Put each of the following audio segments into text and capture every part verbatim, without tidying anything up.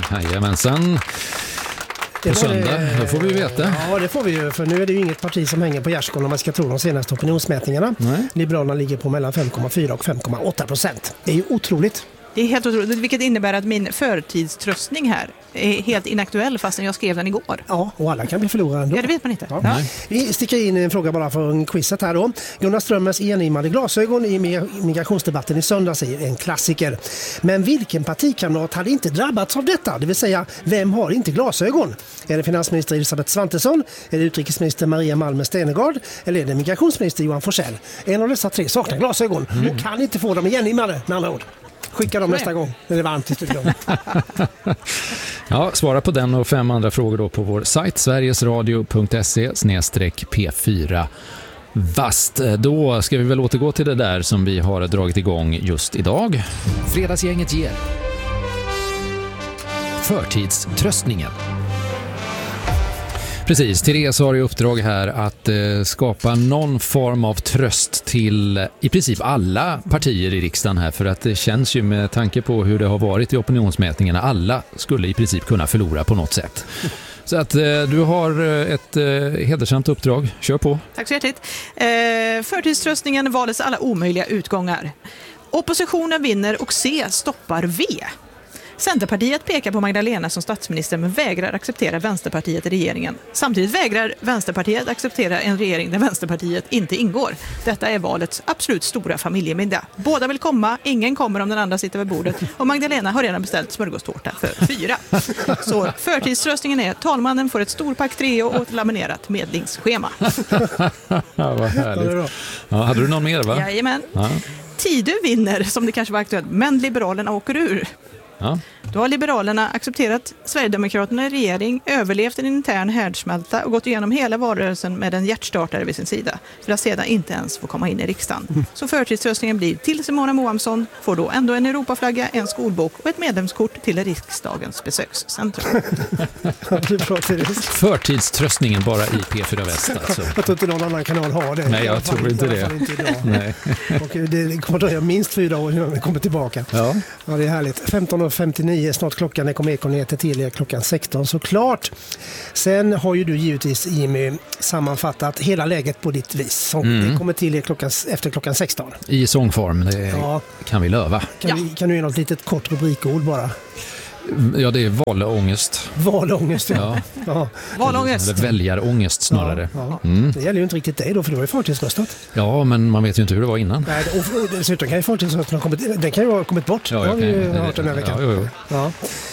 Jajamensan. På söndag, då får vi veta. Ja, det får vi ju, för nu är det ju inget parti som hänger på gärdsgården om man ska tro de senaste opinionsmätningarna. Nej. Liberalerna ligger på mellan fem komma fyra och fem komma åtta procent. Det är ju otroligt. Det är helt otroligt, vilket innebär att min förtidströstning här är helt inaktuell fastän jag skrev den igår. Ja, och alla kan bli förlorare ändå. Ja, det vet man inte. Ja. Ja. Vi sticker in en fråga bara för en quizet här då. Gunnar Strömmers enimmade glasögon i migrationsdebatten i söndags är en klassiker. Men vilken partikamrat hade inte drabbats av detta? Det vill säga, vem har inte glasögon? Är det finansminister Elisabeth Svantesson? Är det utrikesminister Maria Malmö Stenergard? Eller är det migrationsminister Johan Forssell? En av dessa tre saknar glasögon mm. och kan inte få dem igenimmade med andra ord. Skicka dem nästa gång när det är varmt i studion. Ja, svara på den och fem andra frågor då på vår sajt sverigesradio punkt se slash p fyra vast. Då ska vi väl återgå till det där som vi har dragit igång just idag. Fredagsgänget ger förtidströstningen. Precis, Therese har i uppdrag här att eh, skapa någon form av tröst till i princip alla partier i riksdagen här, för att det känns ju med tanke på hur det har varit i opinionsmätningarna, alla skulle i princip kunna förlora på något sätt. Så att eh, du har ett eh, hedersamt uppdrag, kör på. Tack så hjärtligt. Eh, förtidströstningen valdes alla omöjliga utgångar. Oppositionen vinner och C stoppar V. Centerpartiet pekar på Magdalena som statsminister men vägrar acceptera Vänsterpartiet i regeringen. Samtidigt vägrar Vänsterpartiet acceptera en regering där Vänsterpartiet inte ingår. Detta är valets absolut stora familjemiddag. Båda vill komma, ingen kommer om den andra sitter vid bordet och Magdalena har redan beställt smörgåstårta för fyra. Så förtidsröstningen är talmannen får ett storpack Treo och ett laminerat medlingsschema. Ja, vad härligt. Ja, hade du någon mer va? Jajamän. Ja. Tidu vinner som det kanske var aktuellt, men Liberalerna åker ur. Ja. Då har Liberalerna accepterat Sverigedemokraterna i regering, överlevt en intern härdsmälta och gått igenom hela valrörelsen med en hjärtstartare vid sin sida för att sedan inte ens få komma in i riksdagen. Mm. Så förtidsröstningen blir till Simona Moamsson, får då ändå en Europaflagga, en skolbok och ett medlemskort till riksdagens besökscentrum. Förtidströstningen bara i P fyra Väst alltså. Jag tror inte någon annan kanal har det. Nej, jag tror inte det. Inte Nej. Och det kommer dröja minst fyra år innan det kommer tillbaka. Ja. Ja, det är härligt. femton och femtionio snart klockan, det kommer Ekon ner till er klockan sexton såklart. Sen har ju du givetvis Jimmy sammanfattat hela läget på ditt vis. Så mm. det kommer till er klockan, efter klockan sexton. I sångform, det ja. kan vi löva. Kan, ja. vi, kan du ge något litet kort rubrikord bara? Ja, det är valångest. Valångest, ja. ja. ja. Valångest. Eller väljarångest snarare. Ja, ja. Mm. Det gäller ju inte riktigt dig då, för du har ju förtidsröstat. Ja, men man vet ju inte hur det var innan. Nej, och dessutom kan ju förtidsrösten ha kommit, den kan ju ha kommit bort. Ja, jag har kan, vi hört den här veckan. Ja, ja, ja.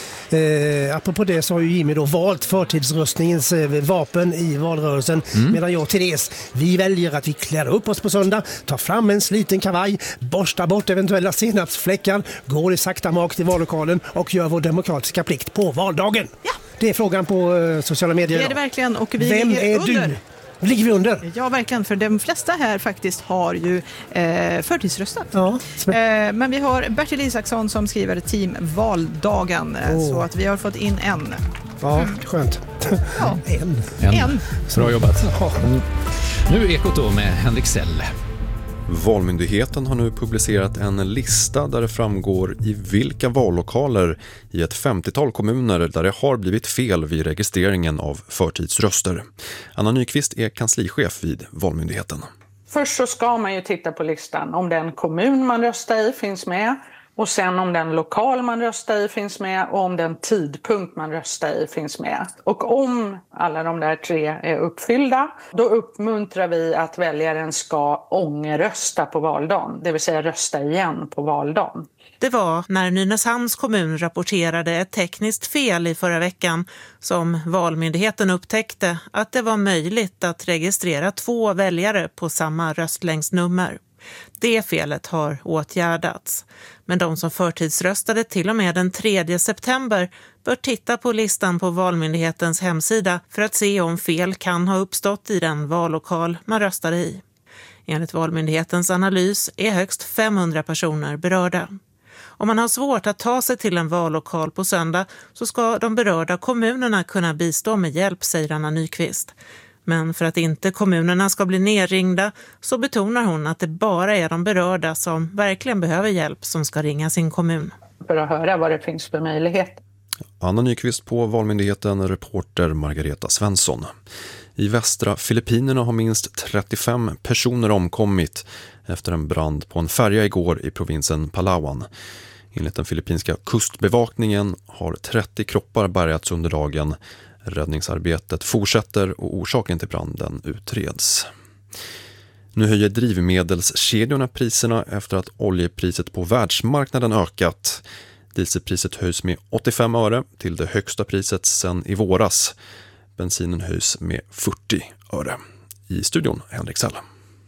Eh, apropå det så har ju Jimmy då valt förtidsröstningens eh, vapen i valrörelsen mm. medan jag och Therese, vi väljer att vi klär upp oss på söndag, tar fram en sliten kavaj, borstar bort eventuella senapsfläckar, går i sakta mak till vallokalen och gör vår demokratiska plikt på valdagen. Ja. Det är frågan på eh, sociala medier. Det är det verkligen, och vi Vem är under. du? Ligger vi under? Ja, verkligen, för de flesta här faktiskt har ju eh, förtidsröstat. Ja. Eh, men vi har Bertil Isaksson som skriver team valdagen, oh. så att vi har fått in en. Ja, skönt. Ja. en. En. en. Bra jobbat. Mm. Nu Ekot då med Henrik Sell. Valmyndigheten har nu publicerat en lista där det framgår i vilka vallokaler i ett femtiotal kommuner där det har blivit fel vid registreringen av förtidsröster. Anna Nyqvist är kanslichef vid Valmyndigheten. Först så ska man ju titta på listan om den kommun man röstar i finns med. Och sen om den lokal man röstar i finns med och om den tidpunkt man röstar i finns med. Och om alla de där tre är uppfyllda, då uppmuntrar vi att väljaren ska ångerrösta på valdagen. Det vill säga rösta igen på valdagen. Det var när Nynäshamns kommun rapporterade ett tekniskt fel i förra veckan som Valmyndigheten upptäckte att det var möjligt att registrera två väljare på samma röstlängdsnummer. Det felet har åtgärdats. Men de som förtidsröstade till och med den tredje september bör titta på listan på Valmyndighetens hemsida för att se om fel kan ha uppstått i den vallokal man röstade i. Enligt Valmyndighetens analys är högst femhundra personer berörda. Om man har svårt att ta sig till en vallokal på söndag så ska de berörda kommunerna kunna bistå med hjälp, säger Anna Nyqvist. Men för att inte kommunerna ska bli nerringda så betonar hon att det bara är de berörda som verkligen behöver hjälp som ska ringa sin kommun. För att höra vad det finns för möjlighet. Anna Nyqvist på Valmyndigheten, reporter Margareta Svensson. I västra Filippinerna har minst trettiofem personer omkommit efter en brand på en färja igår i provinsen Palawan. Enligt den filippinska kustbevakningen har trettio kroppar bärgats under dagen. Räddningsarbetet fortsätter och orsaken till branden utreds. Nu höjer drivmedelskedjorna priserna efter att oljepriset på världsmarknaden ökat. Dieselpriset höjs med åttiofem öre till det högsta priset sedan i våras. Bensinen höjs med fyrtio öre. I studion Henrik Säll.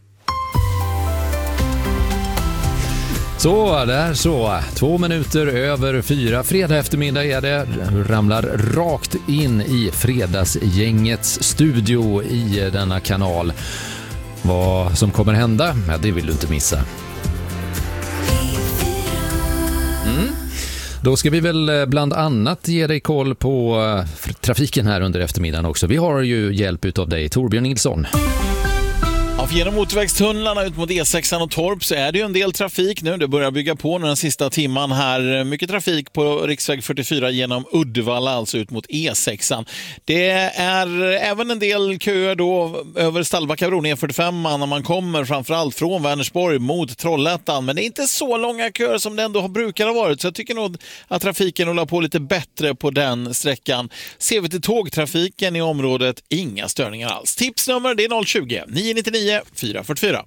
Så, där så. Två minuter över fyra. Fredag eftermiddag är det. Du ramlar rakt in i fredagsgängets studio i denna kanal. Vad som kommer hända, ja, det vill du inte missa. Mm. Då ska vi väl bland annat ge dig koll på trafiken här under eftermiddagen också. Vi har ju hjälp utav dig, Torbjörn Nilsson. Ja, genom motorvägstunnlarna ut mot E sex och Torp så är det ju en del trafik nu. Det börjar bygga på den sista timman här. Mycket trafik på riksväg fyrtiofyra genom Uddevalla, alltså ut mot E sex. Det är även en del köer då över Stallbackabron E fyrtiofem när man kommer framförallt från Vänersborg mot Trollhättan. Men det är inte så långa köer som det ändå brukar ha varit. Så jag tycker nog att trafiken håller på lite bättre på den sträckan. Ser vi till tågtrafiken i området, inga störningar alls. Tipsnummer det är noll tjugo, nio nio nio, fyra fyra fyra.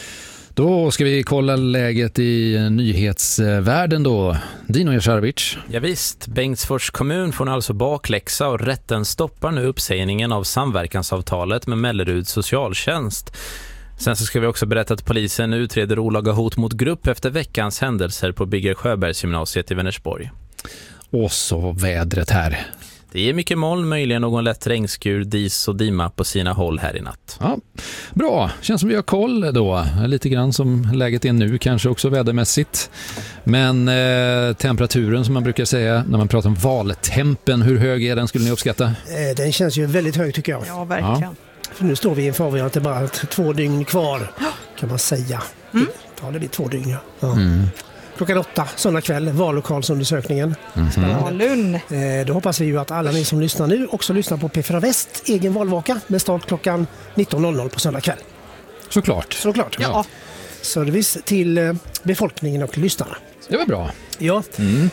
Då ska vi kolla läget i nyhetsvärlden då. Dino Jasharovic. Ja visst, Bengtsfors kommun får nu alltså bakläxa och rätten stoppar nu uppsägningen av samverkansavtalet med Melleruds socialtjänst. Sen så ska vi också berätta att polisen utreder olaga hot mot grupp efter veckans händelser på Birger Sjöbergsgymnasiet i Vänersborg. Och så vädret här. Det är mycket moln, möjligen någon lätt regnskur, dis och dima på sina håll här i natt. Ja, bra. Känns som vi har koll då. Lite grann som läget är nu, kanske också vädermässigt. Men eh, temperaturen som man brukar säga när man pratar om valtempen, hur hög är den skulle ni uppskatta? Eh, den känns ju väldigt hög tycker jag. Ja, verkligen. Ja. För nu står vi inför vi har inte bara två dygn kvar kan man säga. Mm. Ja, det blir två dygn. Ja. Ja. Mm. Klockan åtta, söndag kväll, vallokalsundersökningen. Mm-hmm. Eh, då hoppas vi ju att alla ni som lyssnar nu också lyssnar på P fyra Väst egen valvaka med start klockan nitton noll noll på söndag kväll. Såklart. Såklart. Ja. Service till eh, befolkningen och lyssnarna. Det var bra. Ja. Mm.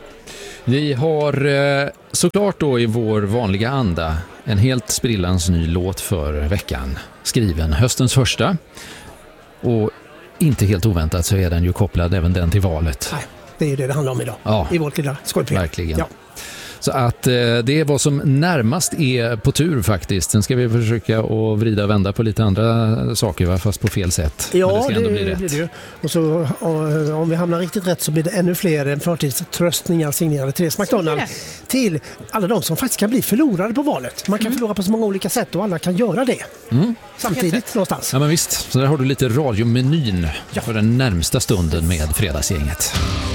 Vi har eh, såklart då i vår vanliga anda en helt sprillans ny låt för veckan. Skriven höstens första. Och inte helt oväntat så är den ju kopplad även den till valet. Nej, det är ju det det handlar om idag. Ja. I vårt lilla skojprogram. Verkligen. Ja. Så att eh, det är vad som närmast är på tur faktiskt. Sen ska vi försöka att vrida och vända på lite andra saker, va? Fast på fel sätt. Ja, Men det ska det, ändå bli rätt. Blir det ju. Och så och, om vi hamnar riktigt rätt så blir det ännu fler förtidströstningar signerade Therese McDonald till alla de som faktiskt kan bli förlorade på valet. Man kan mm. förlora på så många olika sätt och alla kan göra det. Mm. Samtidigt någonstans. Ja men visst, så där har du lite radiomenyn ja. för den närmsta stunden med fredagsgänget.